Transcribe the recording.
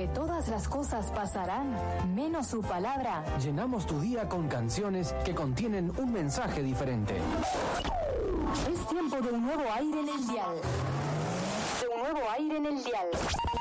que todas las cosas pasarán, menos su palabra. Llenamos tu día con canciones que contienen un mensaje diferente. Es tiempo de un nuevo aire en el dial. De un nuevo aire en el dial.